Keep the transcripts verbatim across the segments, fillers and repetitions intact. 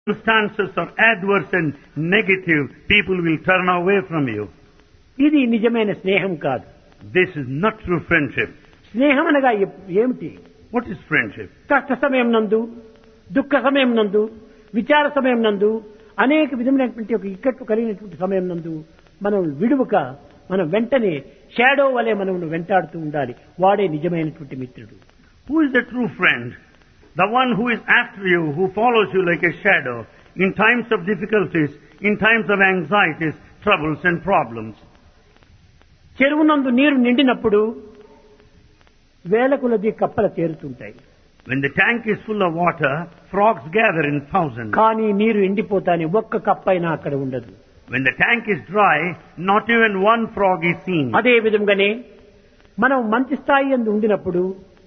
circumstances are adverse and negative, people will turn away from you. ఇది నిజమైన స్నేహం కాదు. This is not true friendship. స్నేహం అనగా ఏ- ఏమిటి? What is friendship? కష్ట సమయం నందు, దుఃఖ సమయం నందు, విచార సమయం నందు, అనేక విధమైనటువంటి ఒక ఇక్కట్లు కలిగినటువంటి సమయం నందు మనం విడువక మనం వెంటనే షాడో వలె మనం వెంటాడుతూ ఉండాలి. వాడే నిజమైనటువంటి మిత్రుడు. Who is the true friend? The one who is after you, who follows you like a shadow in times of difficulties, in times of anxieties, troubles and problems. చెరువు నందు నీరు నిండినప్పుడు వేల కొలది కప్పలు చేరుతుంటాయి. When the tank is full of water, frogs gather in thousands. కానీ నీరు ఎండిపోతానే ఒక్క కప్పైనా అక్కడ ఉండదు. When the tank is dry, not even one frog is seen. అదే విధంగానే మనం మంచి స్థాయి యందు ఉండినప్పుడు,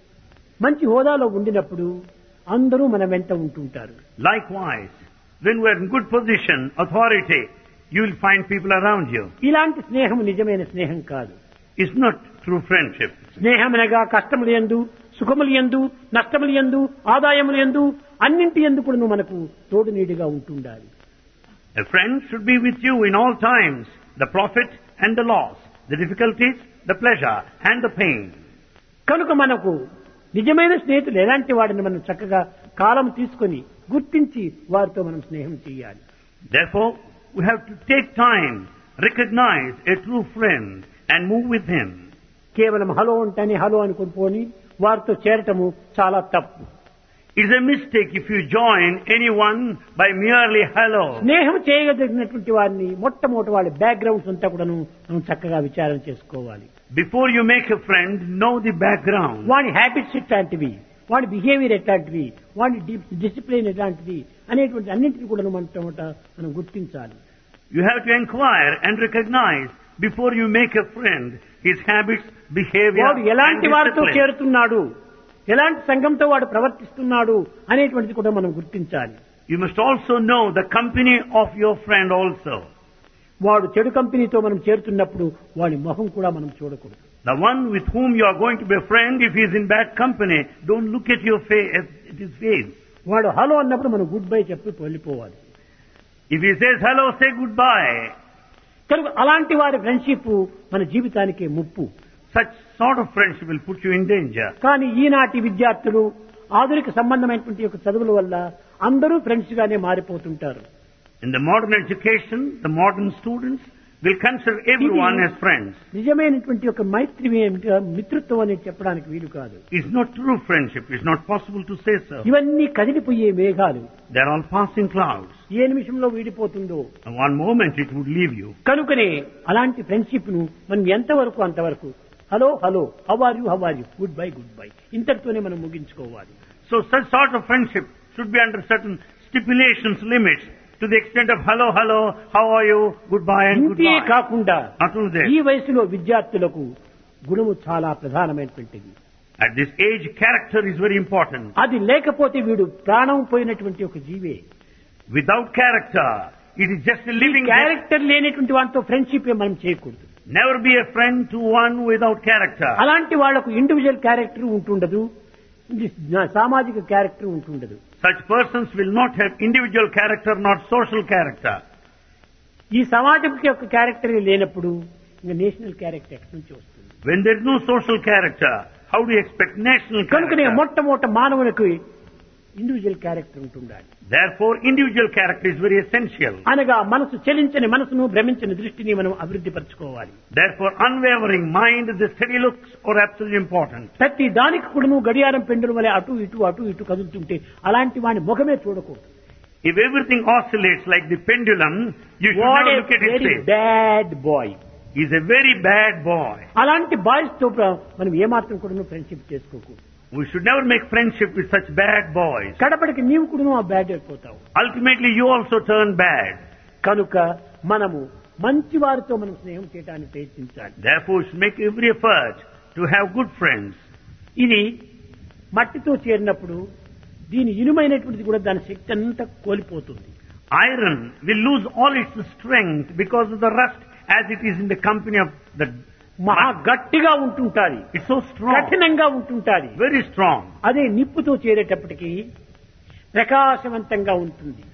మంచి హోదాలో ఉండినప్పుడు అందరూ మన వెంట ఉంటుంటారు. Likewise, when we are in good position, authority, you will find people around you. ఇలాంటి స్నేహం నిజమైన స్నేహం కాదు. It's not true friendship. స్నేహం అనగా కష్టములు యందు, సుఖములు యందు, నష్టములు యందు, ఆదాయములు యందు, అన్నింటి యందు కూడా మనకు తోడు నీడిగా ఉంటుండాలి. A friend should be with you in all times, the profit and the loss, the difficulties, the pleasure and the pain. కనుక మనకు నిజమైన స్నేహితులు ఎలాంటి వాడిని మనం చక్కగా కాలం తీసుకొని గుర్తించి వారితో మనం స్నేహం చేయాలి. Therefore, we have to take time, recognize a true friend and move with him. కేవలం హలో అంటేనే హలో అనుకుని పోని వారితో చేరటము చాలా తప్పు. It's a mistake if you join anyone by merely hello. స్నేహం చేయగలిగినటువంటి వారిని మొట్టమొదటి వాళ్ళ బ్యాక్గ్రౌండ్స్ అంతా కూడాను మనం చక్కగా విచారణ చేసుకోవాలి. Before you make a friend, know the background. వాడి హ్యాబిట్స్ ఎట్లాంటివి, వాడి బిహేవియర్ ఎట్లాంటివి, వాడి డిసిప్లిన్ ఎట్లాంటిది అనేటువంటి అన్నింటినీ కూడా మనం మనం గుర్తించాలి. You have to inquire and recognize before you make a friend his habits, behavior వాడు and ఎలాంటి వారితో discipline. చేరుతున్నాడు, ఎలాంటి సంఘంతో వాడు ప్రవర్తిస్తున్నాడు అనేటువంటిది కూడా మనం గుర్తించాలి. You must also know the company of your friend also. వాడు చెడు కంపెనీతో మనం చేరుతున్నప్పుడు వాడి మొహం కూడా మనం చూడకూడదు. The one with whom you are going to be a friend, if he is in bad company, don't look at your face, at his face. వాడు హలో అన్నప్పుడు మనం గుడ్ బై చెప్పి వెళ్ళిపోవాలి. If he says hello, say goodbye. కనుక అలాంటి వారి friendship మన జీవితానికి ముప్పు. Such sort of friendship will put you in danger. కానీ ఈనాటి విద్యార్థులు ఆధునిక సంబంధమైనటువంటి యొక్క చదువుల వల్ల అందరూ ఫ్రెండ్స్ గానే మారిపోతుంటారు. In the modern education, the modern students will consider everyone as friends. నిజమైనటువంటి ఒక మైత్రి మిత్రత్వం అనేది చెప్పడానికి వీలు కాదు. It's not true friendship. It's not possible to say so. ఇవన్నీ కదిలిపోయే మేఘాలు. They're all passing clouds. ఏ నిమిషంలో వీడిపోతుందో. And one moment it would leave you. కనుకనే అలాంటి ఫ్రెండ్షిప్ ను మనం ఎంతవరకు అంతవరకు hello hello how are you how are you good bye good bye ఇంతటితోనే మనం ముగించుకోవాలి. So such sort of friendship should be under certain stipulations, limits, to the extent of hello, hello, how are you, goodbye and ఇంతే goodbye. కాకుండా Not only that. ఈ వయసులో విద్యార్థులకు గుణము చాలా ప్రధానమైనటువంటిది. At this age, character is very important. అది లేకపోతే వీడు ప్రాణం పోయినటువంటి ఒక జీవే. Without character, it is just a living death. Character లేనటువంటి వాటితో ఫ్రెండ్షిప్ మనం చేయకూడదు. Never be a friend to one without character. అలాంటి వాళ్లకు ఇండివిజువల్ క్యారెక్టర్ ఉంటుండదు, సామాజిక character ఉంటుండదు. Such persons will not have individual character, not social character. ఈ సమాజం యొక్క క్యారెక్టర్ లేనప్పుడు ఇంకా నేషనల్ క్యారెక్టర్ ఎక్కడి నుంచి వస్తుంది? When there is no social character, how do you expect national కనుకనే character? మొట్టమొదట మానవునికి ఇండివిజువల్ క్యారెక్టర్ ఉంటుండాలి. Therefore, individual character is very essential. అనగా మనసు చలించని మనసును భ్రమించని దృష్టిని మనం అభివృద్ధి పరచుకోవాలి. Therefore, unwavering mind, the steady looks are absolutely important. ప్రతి దానికి కూడా గడియారం పెండుల వలె అటు ఇటు అటు ఇటు కదులుతుంటే అలాంటి వాడి ముఖమే చూడకూడదు. If everything oscillates like the pendulum, you should what never A look at his very face. Bad boy. He's a very bad boy. అలాంటి బాయ్స్ తో ప్ర- మనం ఏమాత్రం కూడా ఫ్రెండ్షిప్ చేసుకోకూడదు. We should never make friendship with such bad boys. కడపడికి నీవు కూడా ఆ బ్యాడ్ అయిపోతావు. Ultimately, you also turn bad. కనుక మనము మంచి వారితో మనం స్నేహం చేయడానికి ప్రయత్నించాలి. Therefore, we should make every effort to have good friends. ఇది మట్టితో చేరినప్పుడు దీని ఇనుమైనటువంటిది కూడా దాని శక్తి అంతా కోల్పోతుంది. Iron will lose all its strength because of the rust as it is in the company of the మహా గట్టిగా ఉంటుంటాది, It's so strong, కఠినంగా ఉంటుంటాది. very strong. అదే నిప్పుతో చేరేటప్పటికి ప్రకాశవంతంగా ఉంటుంది.